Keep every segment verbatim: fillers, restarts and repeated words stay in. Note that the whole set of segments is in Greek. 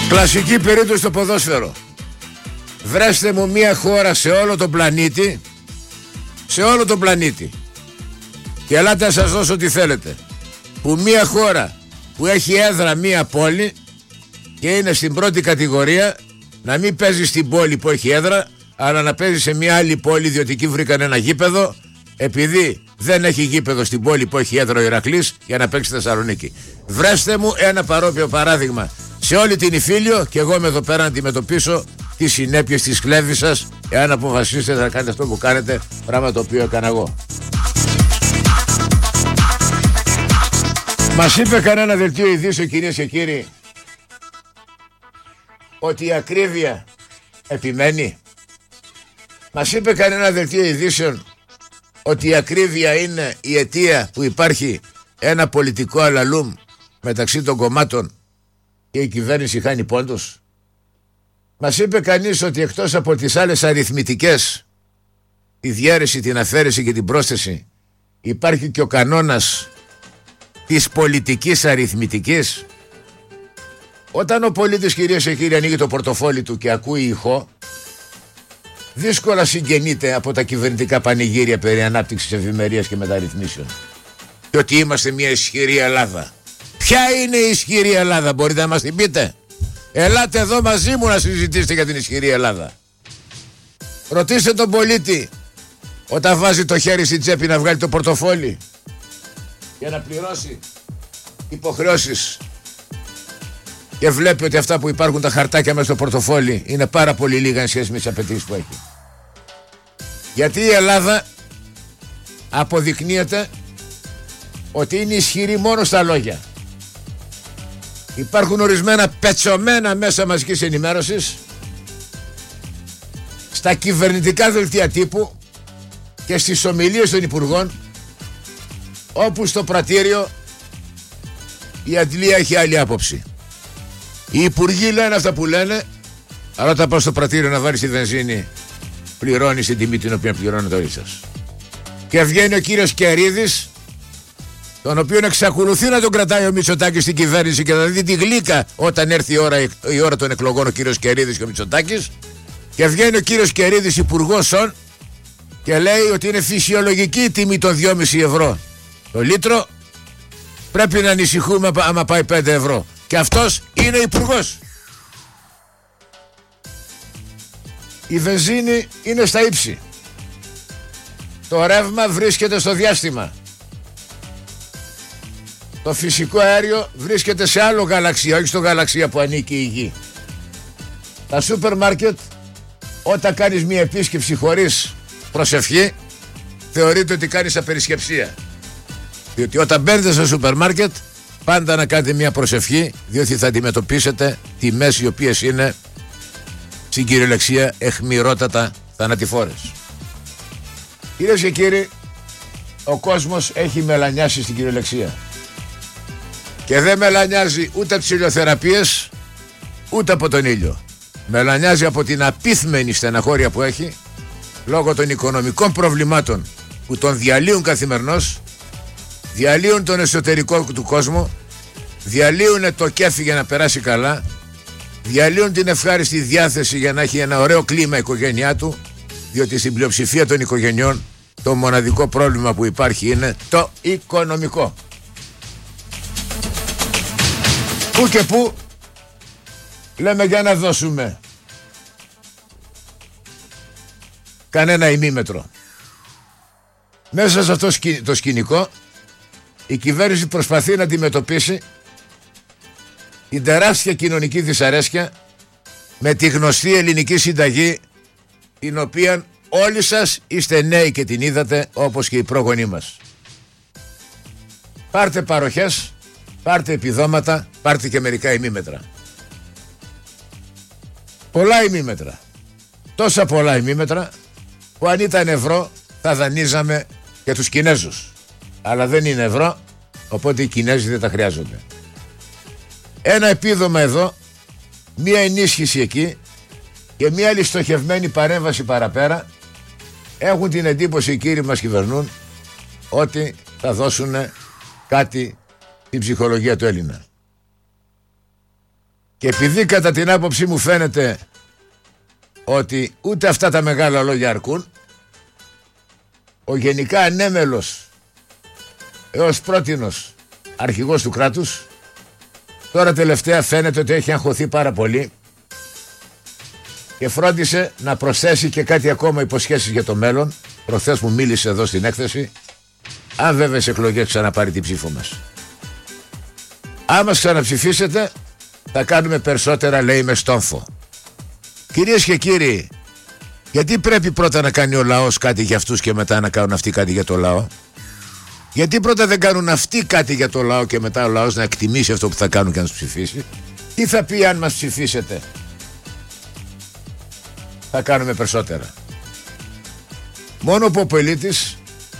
Κλασική περίπτωση στο ποδόσφαιρο. Βρέστε μου μια χώρα σε όλο τον πλανήτη, σε όλο τον πλανήτη, και ελάτε να σας δώσω ό,τι θέλετε, που μια χώρα που έχει έδρα μια πόλη και είναι στην πρώτη κατηγορία να μην παίζει στην πόλη που έχει έδρα, αλλά να παίζει σε μια άλλη πόλη, διότι εκεί βρήκαν ένα γήπεδο, επειδή δεν έχει γήπεδο στην πόλη που έχει έδρα ο Ηρακλής, για να παίξει στη Θεσσαλονίκη. Βρέστε μου ένα παρόμοιο παράδειγμα σε όλη την Ιφίλιο, και εγώ είμαι εδώ πέρα να αντιμετωπίσω τις συνέπειες της κλέβης σας, εάν αποφασίσετε να κάνετε αυτό που κάνετε, πράγμα το οποίο έκανα εγώ. Μας είπε κανένα δελτίο ειδήσεων, κυρίες και κύριοι, ότι η ακρίβεια επιμένει. Μας είπε κανένα δελτίο ειδήσεων ότι η ακρίβεια είναι η αιτία που υπάρχει ένα πολιτικό αλαλούμ μεταξύ των κομμάτων και η κυβέρνηση χάνει πόντους. Μας είπε κανείς ότι εκτός από τις άλλες αριθμητικές, τη διαίρεση, την αφαίρεση και την πρόσθεση, υπάρχει και ο κανόνας της πολιτικής αριθμητικής? Όταν ο πολίτης, κυρίες και κύριοι, ανοίγει το πορτοφόλι του και ακούει ηχό, δύσκολα συγγενείται από τα κυβερνητικά πανηγύρια περί ανάπτυξης, ευημερίας και μεταρρυθμίσεων, και ότι είμαστε μια ισχυρή Ελλάδα. Ποια είναι η ισχυρή Ελλάδα, μπορείτε να μας την πείτε? Ελάτε εδώ μαζί μου να συζητήσετε για την ισχυρή Ελλάδα. Ρωτήστε τον πολίτη όταν βάζει το χέρι στην τσέπη να βγάλει το πορτοφόλι για να πληρώσει υποχρεώσεις και βλέπει ότι αυτά που υπάρχουν τα χαρτάκια μέσα στο πορτοφόλι είναι πάρα πολύ λίγα εν σχέση με τις απαιτήσεις που έχει. Γιατί η Ελλάδα αποδεικνύεται ότι είναι ισχυρή μόνο στα λόγια. Υπάρχουν ορισμένα πετσωμένα μέσα μαζικής ενημέρωσης, στα κυβερνητικά δελτία τύπου και στις ομιλίες των υπουργών, όπου στο πρατήριο η αντλία έχει άλλη άποψη. Οι υπουργοί λένε αυτά που λένε, αλλά όταν πας στο πρατήριο να βάλεις τη βενζίνη, πληρώνεις την τιμή την οποία πληρώνετε όλοι σας. Και βγαίνει ο κύριος Κερίδης, τον οποίον εξακολουθεί να τον κρατάει ο Μητσοτάκης στην κυβέρνηση, και θα δει τη γλύκα όταν έρθει η ώρα, η ώρα των εκλογών, ο κύριος Κερίδης και ο Μητσοτάκης. Και βγαίνει ο κύριος Κερίδης, υπουργός ΣΟΝ, και λέει ότι είναι φυσιολογική η τιμή των δυόμισι ευρώ το λίτρο, πρέπει να ανησυχούμε άμα πάει πέντε ευρώ. Και αυτός είναι υπουργός. Η βενζίνη είναι στα ύψη. Το ρεύμα βρίσκεται στο διάστημα. Το φυσικό αέριο βρίσκεται σε άλλο γαλαξία, όχι στο γαλαξία που ανήκει η Γη. Τα σούπερ μάρκετ, όταν κάνεις μια επίσκεψη χωρίς προσευχή, θεωρείται ότι κάνεις απερισκεψία. Διότι όταν μπαίνετε στο σούπερ μάρκετ, πάντα να κάνετε μια προσευχή, διότι θα αντιμετωπίσετε τιμές οι οποίες είναι, στην κυριολεξία, αιχμηρότατα θανατηφόρες. Κυρίες και κύριοι, ο κόσμος έχει μελανιάσει στην κυριολεξία. Και δεν μελανιάζει ούτε από τις ηλιοθεραπείες, ούτε από τον ήλιο. Μελανιάζει από την απίθμενη στεναχώρια που έχει, λόγω των οικονομικών προβλημάτων που τον διαλύουν καθημερινώς, διαλύουν τον εσωτερικό του κόσμο, διαλύουν το κέφι για να περάσει καλά, διαλύουν την ευχάριστη διάθεση για να έχει ένα ωραίο κλίμα η οικογένειά του, διότι στην πλειοψηφία των οικογενειών το μοναδικό πρόβλημα που υπάρχει είναι το οικονομικό. Πού και πού λέμε για να δώσουμε κανένα ημίμετρο. Μέσα σε αυτό το σκηνικό η κυβέρνηση προσπαθεί να αντιμετωπίσει την τεράστια κοινωνική δυσαρέσκεια με τη γνωστή ελληνική συνταγή, την οποία όλοι σας είστε νέοι και την είδατε, όπως και οι πρόγονοί μας. Πάρτε παροχές, πάρτε επιδόματα, πάρτε και μερικά ημίμετρα. Πολλά ημίμετρα. Τόσα πολλά ημίμετρα που αν ήταν ευρώ θα δανείζαμε και τους Κινέζους. Αλλά δεν είναι ευρώ, οπότε οι Κινέζοι δεν τα χρειάζονται. Ένα επίδομα εδώ, μία ενίσχυση εκεί και μία άλλη στοχευμένη παρέμβαση παραπέρα, έχουν την εντύπωση οι κύριοι μας κυβερνούν ότι θα δώσουν κάτι στην ψυχολογία του Έλληνα. Και επειδή κατά την άποψή μου φαίνεται ότι ούτε αυτά τα μεγάλα λόγια αρκούν, ο γενικά ανέμελος έως πρότινος αρχηγός του κράτους τώρα τελευταία φαίνεται ότι έχει αγχωθεί πάρα πολύ και φρόντισε να προσθέσει και κάτι ακόμα υποσχέσεις για το μέλλον. Προχθές μου μίλησε εδώ στην έκθεση, αν βέβαια σε εκλογές ξαναπάρει την ψήφο μας. Αν μας ξαναψηφίσετε θα κάνουμε περισσότερα, λέει, με στόμφο. Κυρίες και κύριοι, γιατί πρέπει πρώτα να κάνει ο λαός κάτι για αυτούς και μετά να κάνουν αυτοί κάτι για το λαό? Γιατί πρώτα δεν κάνουν αυτοί κάτι για το λαό και μετά ο λαός να εκτιμήσει αυτό που θα κάνουν και να τους ψηφίσει? Τι θα πει αν μας ψηφίσετε? Θα κάνουμε περισσότερα. Μόνο που ο πολίτης,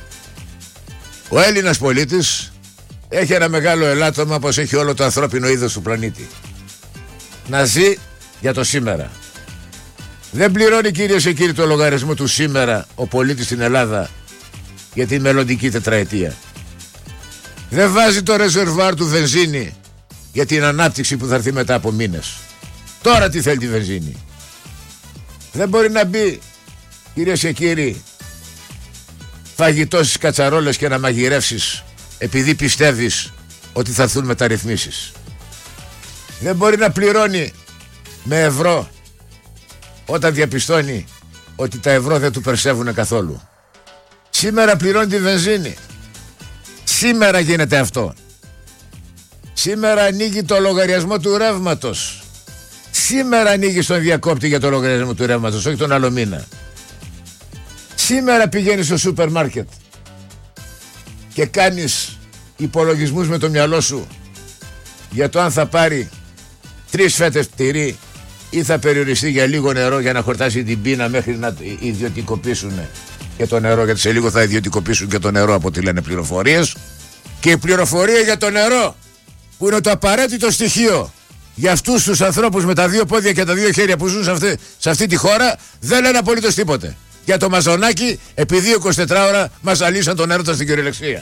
ο Έλληνας πολίτης, έχει ένα μεγάλο ελάττωμα, όπως έχει όλο το ανθρώπινο είδος του πλανήτη. Να ζει για το σήμερα. Δεν πληρώνει, κυρίες και κύριοι, το λογαριασμό του σήμερα ο πολίτης στην Ελλάδα για τη μελλοντική τετραετία. Δεν βάζει το ρεζερβουάρ του βενζίνη για την ανάπτυξη που θα έρθει μετά από μήνες. Τώρα τι θέλει τη βενζίνη? Δεν μπορεί να μπει, κυρίες και κύριοι, φαγητό στις κατσαρόλες και να μαγειρεύσεις επειδή πιστεύεις ότι θα έρθουν μεταρρυθμίσεις. Δεν μπορεί να πληρώνει με ευρώ όταν διαπιστώνει ότι τα ευρώ δεν του περσεύουν καθόλου. Σήμερα πληρώνει τη βενζίνη. Σήμερα γίνεται αυτό. Σήμερα ανοίγει το λογαριασμό του ρεύματος. Σήμερα ανοίγει στον διακόπτη για το λογαριασμό του ρεύματος, όχι τον άλλο μήνα. Σήμερα πηγαίνεις στο σούπερ μάρκετ και κάνεις υπολογισμούς με το μυαλό σου για το αν θα πάρει τρεις φέτες τυρί ή θα περιοριστεί για λίγο νερό για να χορτάσει την πείνα μέχρι να ιδιωτικοποιήσουν και το νερό, γιατί σε λίγο θα ιδιωτικοποιήσουν και το νερό από ό,τι λένε πληροφορίες. Και η πληροφορία για το νερό, που είναι το απαραίτητο στοιχείο για αυτούς τους ανθρώπους με τα δύο πόδια και τα δύο χέρια που ζουν σε αυτή, σε αυτή τη χώρα, δεν λένε απολύτως τίποτε. Για το μαζονάκι, επειδή είκοσι τέσσερις ώρα μας αλύσαν τον έρωτα στην κυριολεξία.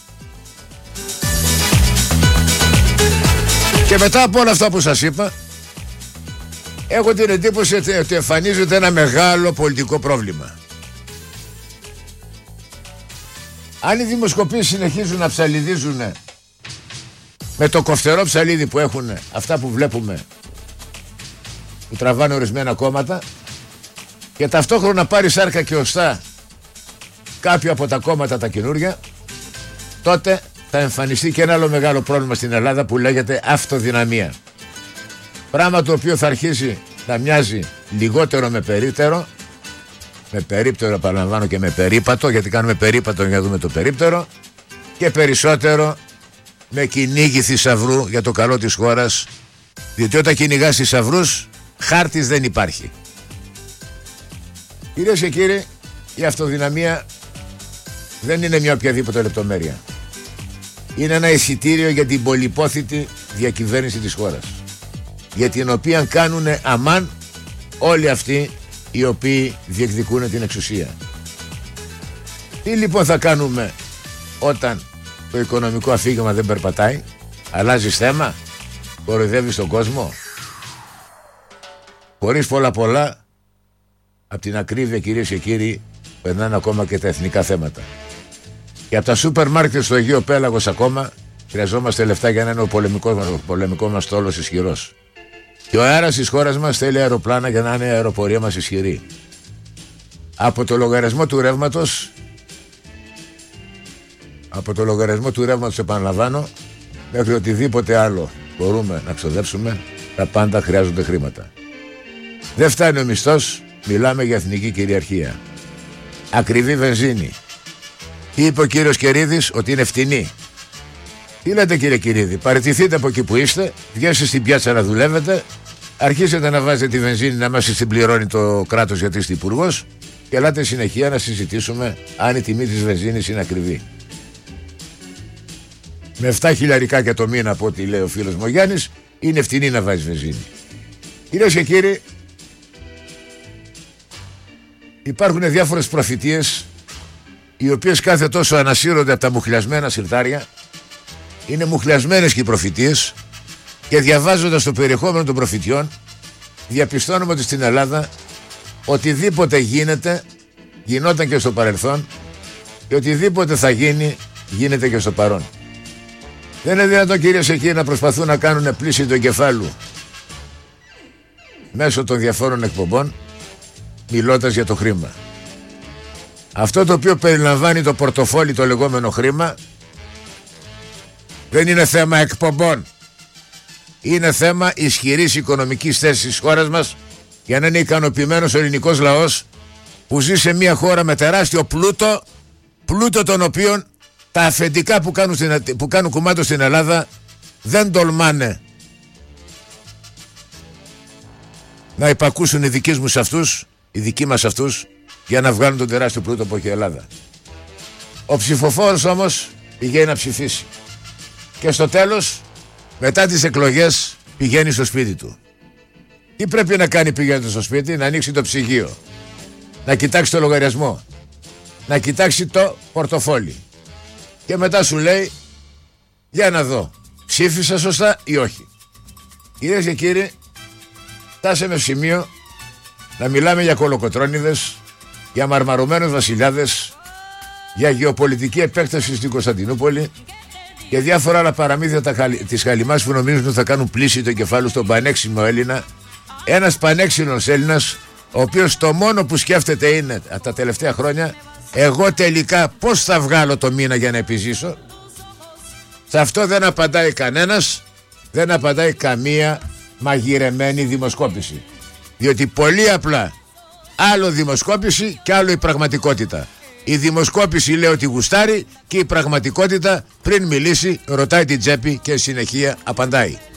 Και μετά από όλα αυτά που σας είπα, έχω την εντύπωση ότι εμφανίζεται ένα μεγάλο πολιτικό πρόβλημα. Αν οι δημοσκοπήσεις συνεχίζουν να ψαλιδίζουν με το κοφτερό ψαλίδι που έχουν αυτά που βλέπουμε, που τραβάνε ορισμένα κόμματα, και ταυτόχρονα πάρει σάρκα και οστά κάποιο από τα κόμματα τα καινούρια, τότε θα εμφανιστεί και ένα άλλο μεγάλο πρόβλημα στην Ελλάδα που λέγεται αυτοδυναμία. Πράγμα το οποίο θα αρχίσει να μοιάζει λιγότερο με περίπτερο, με περίπτερο επαναλαμβάνω και με περίπατο, γιατί κάνουμε περίπατο για να δούμε το περίπτερο, και περισσότερο με κυνήγι θησαυρού για το καλό της χώρας, διότι όταν κυνηγάς θησαυρούς, χάρτης δεν υπάρχει. Κυρίες και κύριοι, η αυτοδυναμία δεν είναι μια οποιαδήποτε λεπτομέρεια. Είναι ένα εισιτήριο για την πολυπόθητη διακυβέρνηση της χώρας, για την οποία κάνουν αμάν όλοι αυτοί οι οποίοι διεκδικούν την εξουσία. Τι λοιπόν θα κάνουμε όταν το οικονομικό αφήγημα δεν περπατάει? Αλλάζεις θέμα, κοροϊδεύεις τον κόσμο, χωρίς πολλά πολλά. Από την ακρίβεια, κυρίες και κύριοι, περνάνε ακόμα και τα εθνικά θέματα. Και από τα σούπερ μάρκετ στο Αιγαίο Πέλαγος ακόμα χρειαζόμαστε λεφτά για να είναι ο πολεμικός μας, ο πολεμικός μας στόλος ισχυρός. Και ο αέρας της χώρας μας θέλει αεροπλάνα για να είναι η αεροπορία μας ισχυρή. Από το λογαριασμό του ρεύματος, από το λογαριασμό του ρεύματος επαναλαμβάνω, μέχρι οτιδήποτε άλλο μπορούμε να ξοδέψουμε, τα πάντα χρειάζονται χρήματα. Δεν φτάνει ο μισθός, μιλάμε για εθνική κυριαρχία. Ακριβή βενζίνη. Τι είπε ο κύριος Κερίδης? Ότι είναι φτηνή. Τι λέτε, κύριε Κυρίδη? Παραιτηθείτε από εκεί που είστε, βγαίνετε στην πιάτσα να δουλεύετε, αρχίσετε να βάζετε τη βενζίνη να μας συμπληρώνει το κράτος γιατί είστε υπουργός, και ελάτε συνεχεία να συζητήσουμε αν η τιμή της βενζίνης είναι ακριβή. Με επτά χιλιαρικά το μήνα, από ό,τι λέει ο φίλος μου ο Γιάννης, είναι φτηνή να βάζεις βενζίνη. Κυρίες και κύριοι, υπάρχουν διάφορες προφητείες οι οποίες κάθε τόσο ανασύρονται από τα μουχλιασμένα συρτάρια. Είναι μουχλιασμένες και οι προφητείες, Και διαβάζοντας το περιεχόμενο των προφητιών, διαπιστώνουμε ότι στην Ελλάδα οτιδήποτε γίνεται, γινόταν και στο παρελθόν, και οτιδήποτε θα γίνει, γίνεται και στο παρόν. Δεν είναι δυνατόν, κυρίες και κύριοι, να προσπαθούν να κάνουν πλήση του εγκεφάλου μέσω των διαφόρων εκπομπών, μιλώντας για το χρήμα. Αυτό το οποίο περιλαμβάνει το πορτοφόλι, το λεγόμενο χρήμα, δεν είναι θέμα εκπομπών. Είναι θέμα ισχυρής οικονομικής θέσης της χώρας μας, για να είναι ικανοποιημένος ο ελληνικός λαός, που ζει σε μια χώρα με τεράστιο πλούτο, πλούτο των οποίων τα αφεντικά που κάνουν, στην, που κάνουν κουμάντο στην Ελλάδα δεν τολμάνε να υπακούσουν οι δικοί μου σε αυτούς, οι δικοί μας αυτούς, για να βγάλουν τον τεράστιο πλούτο που έχει η Ελλάδα. Ο ψηφοφόρος όμως πηγαίνει να ψηφίσει. Και στο τέλος, μετά τις εκλογές, πηγαίνει στο σπίτι του. Τι πρέπει να κάνει πηγαίνοντας στο σπίτι? Να ανοίξει το ψυγείο, να κοιτάξει το λογαριασμό, να κοιτάξει το πορτοφόλι. Και μετά σου λέει, για να δω, ψήφισα σωστά ή όχι. Κυρίες και κύριοι, φτάσαμε σημείο να μιλάμε για κολοκοτρώνιδες, για μαρμαρωμένους βασιλιάδες, για γεωπολιτική επέκταση στην Κωνσταντινούπολη και διάφορα άλλα παραμύθια της χαλιμάς που νομίζουν ότι θα κάνουν πλήση το κεφάλι στον πανέξιμο Έλληνα. Ένας πανέξινος Έλληνας, ο οποίος το μόνο που σκέφτεται είναι τα τελευταία χρόνια, εγώ τελικά πώς θα βγάλω το μήνα για να επιζήσω. Σε αυτό δεν απαντάει κανένας, δεν απαντάει καμία μαγειρεμένη δημοσκόπηση. Διότι πολύ απλά, άλλο δημοσκόπηση και άλλο η πραγματικότητα. Η δημοσκόπηση λέει ότι γουστάρει και η πραγματικότητα πριν μιλήσει ρωτάει την τσέπη και συνεχεία απαντάει.